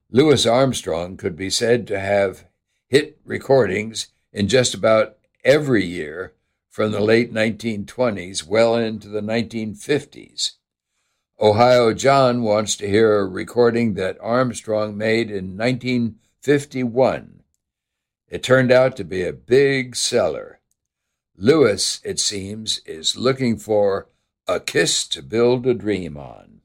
Louis Armstrong could be said to have hit recordings in just about every year from the late 1920s well into the 1950s. Ohio John wants to hear a recording that Armstrong made in 1951. It turned out to be a big seller. Louis, it seems, is looking for A Kiss to Build a Dream On.